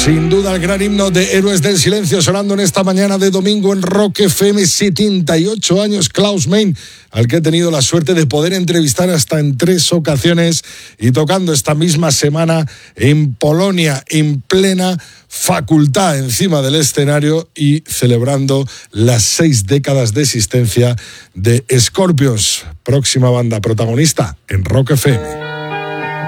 Sin duda el gran himno de Héroes del Silencio sonando en esta mañana de domingo en Rock FM. 78 años Klaus Meine, al que he tenido la suerte de poder entrevistar hasta en 3 ocasiones, y tocando esta misma semana en Polonia en plena facultad encima del escenario y celebrando las 6 décadas de existencia de Scorpions, próxima banda protagonista en Rock FM.